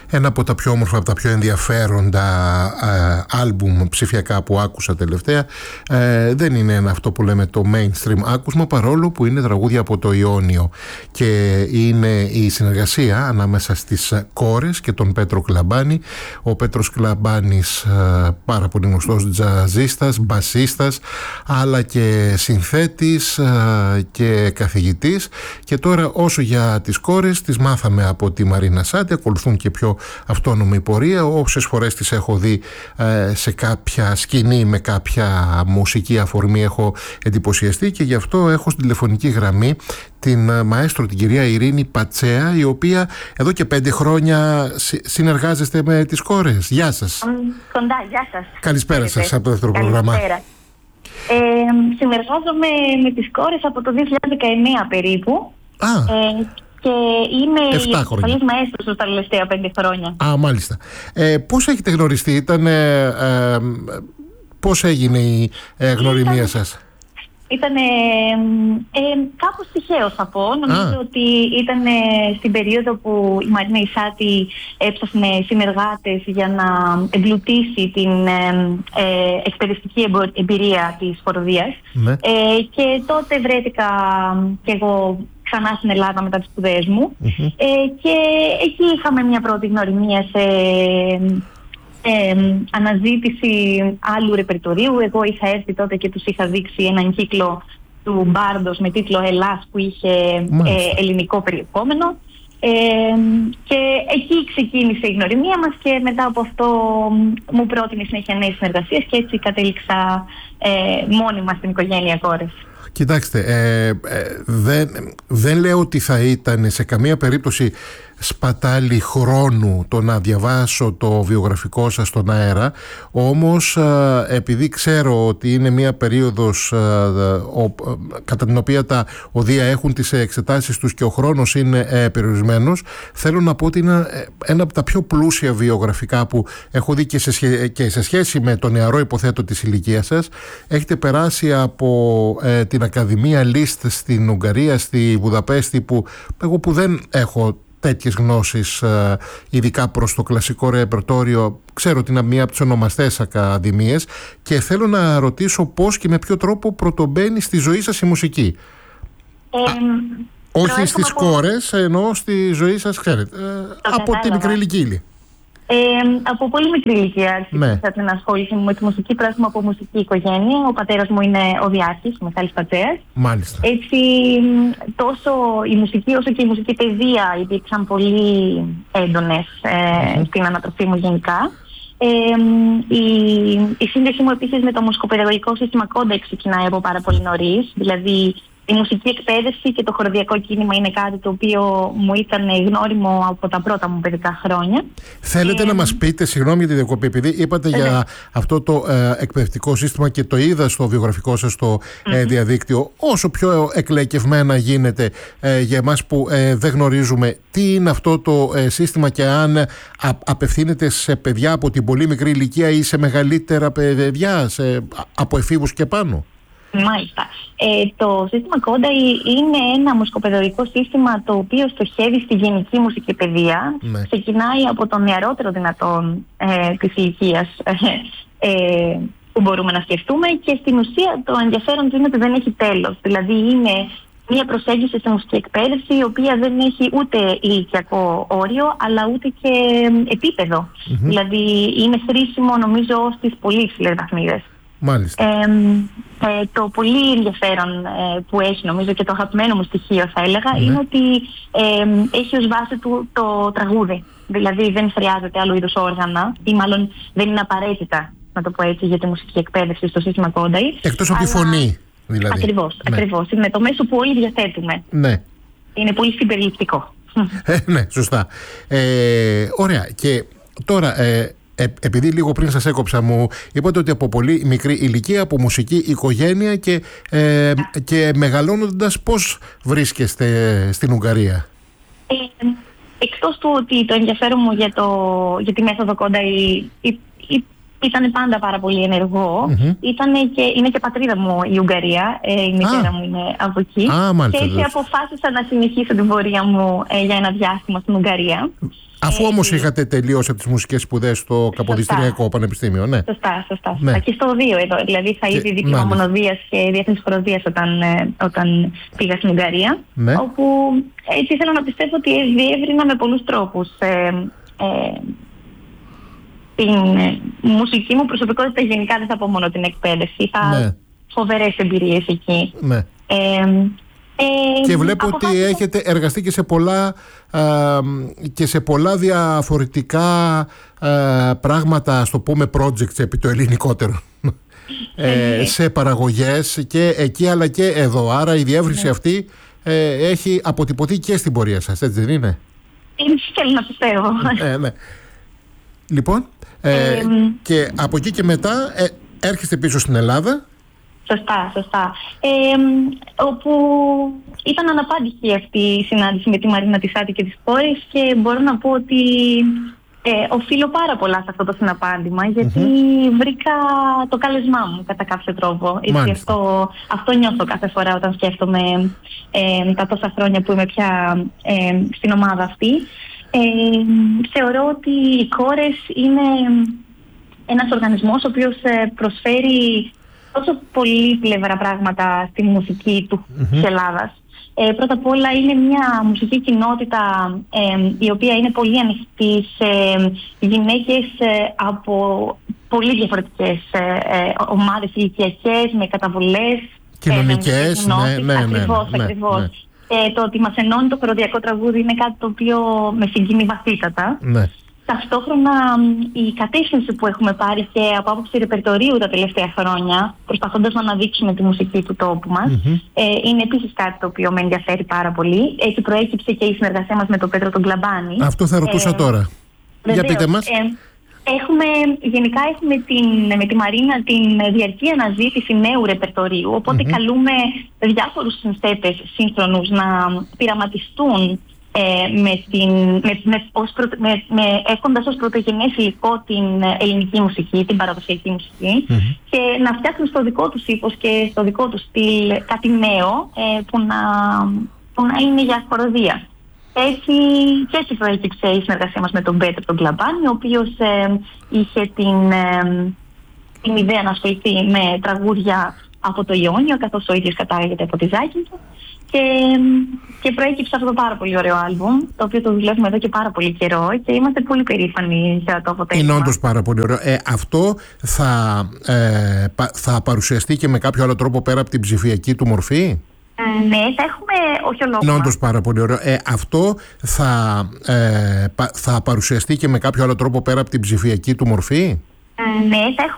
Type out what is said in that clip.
ένα από τα πιο όμορφα, από τα πιο ενδιαφέροντα άλμπουμ ψηφιακά που άκουσα τελευταία. Δεν είναι αυτό που λέμε το mainstream άκουσμα, παρόλο που είναι τραγούδια από το Ιόνιο και είναι η συνεργασία ανάμεσα στις Κόρες και τον Πέτρο Κλαμπάνη. Ο Πέτρος Κλαμπάνης, πάρα πολύ γνωστός τζαζίστας, μπασίστας, αλλά και συνθέτης και καθηγητής. Και τώρα όσο για τις Κόρες, τις μάθαμε από τη Μαρίνα Σάντι, ακολουθούν και πιο αυτόνομη πορεία. Όσες φορές τις έχω δει σε κάποια σκηνή με κάποια μουσική αφορμή έχω εντυπωσιαστεί, και γι' αυτό έχω στην τηλεφωνική γραμμή την μαέστρο, την κυρία Ειρήνη Πατσέα, η οποία εδώ και 5 χρόνια συνεργάζεστε με τις Κόρες. Γεια σας. Κοντά, γεια σας. Καλησπέρα σας από το δεύτερο πρόγραμμα. Συνεργάζομαι με τις Κόρες από το 2019 περίπου. Και είμαι η επικεφαλής μαέστρος τα τελευταία 5 χρόνια. Μάλιστα. Πώς έχετε γνωριστεί, πώς έγινε η γνωριμία σας? Ήταν κάπως τυχαίο, θα πω. Νομίζω ότι ήταν στην περίοδο που η Μαρίνα Ισάτη έψαχνε συνεργάτες για να εμπλουτίσει την εκπαιδευτική εμπειρία της χοροδίας. Ναι. Και τότε βρέθηκα κι εγώ ξανά στην Ελλάδα μετά τις σπουδές μου. Και εκεί είχαμε μια πρώτη γνωριμία σε αναζήτηση άλλου ρεπερτορίου. Εγώ είχα έρθει τότε και τους είχα δείξει έναν κύκλο του Μπάρντος με τίτλο Ελλάς, που είχε ελληνικό περιεχόμενο. Και εκεί ξεκίνησε η γνωριμία μας και μετά από αυτό μου πρότεινε συνέχεια νέες συνεργασίες και έτσι κατέληξα μόνιμα στην οικογένεια Κόρες. Κοιτάξτε, δεν λέω ότι θα ήταν σε καμία περίπτωση σπατάλη χρόνου το να διαβάσω το βιογραφικό σας στον αέρα, όμως επειδή ξέρω ότι είναι μια περίοδος κατά την οποία τα οδεία έχουν τις εξετάσεις τους και ο χρόνος είναι περιορισμένος, θέλω να πω ότι είναι ένα από τα πιο πλούσια βιογραφικά που έχω δει και σε σχέση με το νεαρό υποθέτω της ηλικίας σας. Έχετε περάσει από την Ακαδημία Λίστ στην Ουγγαρία, στη Βουδαπέστη, που εγώ που δεν έχω τέτοιες γνώσεις, ειδικά προς το κλασικό ρεπερτόριο, ξέρω ότι είναι μία από τις ονομαστές ακαδημίες, και θέλω να ρωτήσω πώς και με ποιο τρόπο πρωτομπαίνει στη ζωή σας η μουσική. Όχι στις Κόρες, ενώ στη ζωή σας, ξέρετε, από τη μικρή ηλικία. Από πολύ μικρή ηλικία άρχισα την ασχόληση μου με τη μουσική. Προέρχομαι από μουσική οικογένεια. Ο πατέρας μου είναι ο Διάρχης, ο Μιχάλης Πατσέας. Μάλιστα. Έτσι, τόσο η μουσική όσο και η μουσική παιδεία υπήρξαν πολύ έντονες στην ανατροφή μου γενικά. Η σύνδεση μου επίσης με το μουσικοπαιδαγωγικό σύστημα Κόντα ξεκινάει από πάρα πολύ νωρίς. Δηλαδή, η μουσική εκπαίδευση και το χοροδιακό κίνημα είναι κάτι το οποίο μου ήταν γνώριμο από τα πρώτα μου παιδικά χρόνια. Θέλετε να μας πείτε, συγγνώμη για τη διακοπή, επειδή είπατε για αυτό το εκπαιδευτικό σύστημα και το είδα στο βιογραφικό σας στο διαδίκτυο, όσο πιο εκλεκευμένα γίνεται για εμάς που δεν γνωρίζουμε τι είναι αυτό το σύστημα και αν απευθύνεται σε παιδιά από την πολύ μικρή ηλικία ή σε μεγαλύτερα παιδιά, από εφήβους και πάνω. Μάλιστα. Το σύστημα Κόντα είναι ένα μουσικοπαιδαγωγικό σύστημα το οποίο στοχεύει στη γενική μουσική παιδεία. Ξεκινάει από τον νεαρότερο δυνατόν της ηλικίας που μπορούμε να σκεφτούμε, και στην ουσία το ενδιαφέρον του είναι ότι δεν έχει τέλος. Δηλαδή είναι μια προσέγγιση στη μουσική εκπαίδευση η οποία δεν έχει ούτε ηλικιακό όριο αλλά ούτε και επίπεδο. Δηλαδή είναι χρήσιμο νομίζω στις πολύ υψηλές βαθμίδες. Το πολύ ενδιαφέρον που έχει, νομίζω, και το αγαπημένο μου στοιχείο θα έλεγα, είναι ότι έχει ως βάση του το τραγούδι. Δηλαδή δεν χρειάζεται άλλου είδους όργανα, ή μάλλον δεν είναι απαραίτητα, να το πω έτσι, για τη μουσική εκπαίδευση στο σύστημα Κόντα. Εκτός από τη φωνή, δηλαδή. Ακριβώς. Είναι το μέσο που όλοι διαθέτουμε. Είναι πολύ συμπεριληπτικό. Ναι, σωστά. Ωραία. Και τώρα, επειδή λίγο πριν σας έκοψα, μου είπατε ότι από πολύ μικρή ηλικία, από μουσική οικογένεια και μεγαλώνοντας, πώς βρίσκεστε στην Ουγγαρία? Εκτός του ότι το ενδιαφέρον μου για τη μέθοδο Κόντα, η ήταν πάντα πάρα πολύ ενεργό. Είναι και πατρίδα μου η Ουγγαρία. Η μητέρα μου είναι από εκεί. Μάλιστα, και έτσι αποφάσισα να συνεχίσω την πορεία μου για ένα διάστημα στην Ουγγαρία. Αφού όμως είχατε τελειώσει από τις μουσικές σπουδές στο Καποδιστριακό Πανεπιστήμιο, ναι. Σωστά. Ναι. Και στο 2 εδώ. Δηλαδή θα ήδη δίπλωμα μονοδίας και διεθνής χοροδίας όταν πήγα στην Ουγγαρία. Ναι. Όπου έτσι θέλω να πιστεύω ότι διεύρυνα με πολλούς τρόπους την μουσική μου προσωπικότητα. Γενικά δεν θα πω μόνο την εκπαίδευση. Είχα φοβερές εμπειρίες εκεί. Ναι. Και βλέπω ότι έχετε εργαστεί και σε πολλά διαφορετικά πράγματα, ας το πούμε projects επί το ελληνικότερο, σε παραγωγές και εκεί αλλά και εδώ. Άρα η διεύρυνση αυτή έχει αποτυπωθεί και στην πορεία σας, έτσι δεν είναι? Θέλω να πιστεύω. Ναι. Λοιπόν, και από εκεί και μετά έρχεστε πίσω στην Ελλάδα. Σωστά. Όπου ήταν αναπάντηχη αυτή η συνάντηση με τη Μαρίνα Τισάτη και τις κόρες και μπορώ να πω ότι οφείλω πάρα πολλά σε αυτό το συναπάντημα, γιατί βρήκα το κάλεσμά μου κατά κάποιο τρόπο. Αυτό νιώθω κάθε φορά όταν σκέφτομαι τα τόσα χρόνια που είμαι πια στην ομάδα αυτή. Θεωρώ ότι οι κόρες είναι ένας οργανισμός ο οποίος προσφέρει τόσο πολύπλευρα πράγματα στη μουσική της Ελλάδας. Πρώτα απ' όλα είναι μια μουσική κοινότητα η οποία είναι πολύ ανοιχτή σε γυναίκες από πολύ διαφορετικές ομάδες ηλικιακές, με καταβολές. Κοινωνικές, ναι. Ακριβώς. Το ότι μας ενώνει το χοροδιακό τραγούδι είναι κάτι το οποίο με συγκινεί βαθύτατα. Ναι. Ταυτόχρονα η κατεύθυνση που έχουμε πάρει και από άποψη ρεπερτορίου τα τελευταία χρόνια, προσπαθώντας να αναδείξουμε τη μουσική του τόπου μας, είναι επίσης κάτι το οποίο με ενδιαφέρει πάρα πολύ. Έτσι προέκυψε και η συνεργασία μας με τον Πέτρο τον Κλαμπάνη. Αυτό θα ρωτούσα τώρα. Για πείτε μας. Γενικά έχουμε με τη Μαρίνα την διαρκή αναζήτηση νέου ρεπερτορίου, οπότε καλούμε διάφορους συνθέτες σύγχρονους να πειραματιστούν έχοντας ως πρωτογενές υλικό την ελληνική μουσική, την παραδοσιακή μουσική, και να φτιάχνουν στο δικό τους ύφος και στο δικό τους στυλ κάτι νέο που να είναι για χοροδία. Έτσι προέκυψε η συνεργασία μας με τον Πέτρο τον Κλαμπάνη, ο οποίος είχε την ιδέα να ασχοληθεί με τραγούδια από το Ιόνιο, καθώς ο ίδιος κατάγεται από τη Ζάκυνθο. Και προέκυψε αυτό το πάρα πολύ ωραίο άλμπουμ, το οποίο το δουλεύουμε εδώ και πάρα πολύ καιρό και είμαστε πολύ περήφανοι για το αποτέλεσμα. Είναι όντως πάρα πολύ ωραίο. Αυτό θα παρουσιαστεί και με κάποιο άλλο τρόπο πέρα από την ψηφιακή του μορφή? Ναι, θα έχουμε όχι ολόκληρο. Είναι όντως πάρα πολύ ωραίο. Αυτό θα παρουσιαστεί και με κάποιο άλλο τρόπο πέρα από την ψηφιακή του μορφή? Ναι, θα έχουμε